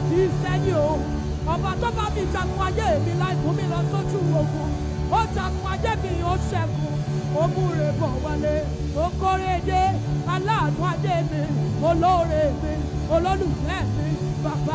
kì í sẹ́yìn o. Ọba tó bá mi jagun ayé mi láì mú mi lọ sójú ogun. Ó jagun ayé mi ó ṣẹ́gun. Ó múre bọ̀ wálé. Ó kórè dé. Aláàánú ayé mi. Olóore mi. Olólùfẹ́ mi. Bàbá